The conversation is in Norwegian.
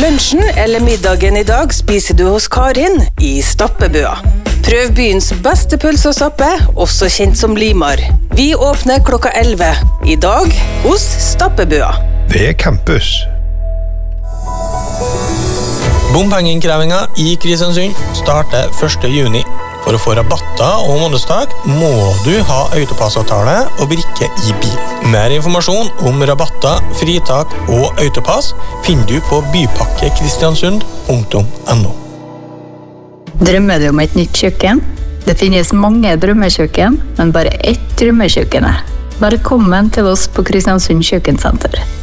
Lunsjen eller middagen I dag spiser du hos Karin I Stappebøa. Prøv byens beste pølse og stappe, også kjent som Limar. Vi åpner klokka 11. I dag hos Stappebøa. Ved campus. Bompengeinnkrevingen I Kristiansund starter 1. juni. For å få rabatter og månedstak må du ha autopassavtale og brikke I bil. Mer informasjon om rabatter, fritak og autopass finner du på bypakkekristiansund.no. Drømmer du om et nytt kjøkken? Det finnes mange drømmekjøkken, men bare ett drømmekjøkken. Velkommen til oss på Kristiansund Kjøkkensenter.